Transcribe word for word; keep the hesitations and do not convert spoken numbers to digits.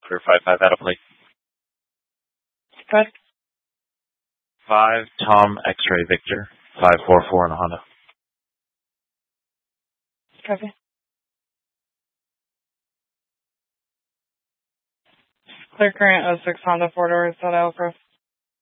Clear five five out of plate. Good. five Tom X-ray Victor. five four four in a Honda. Copy. Clear current oh six Honda four doors, South Alcross.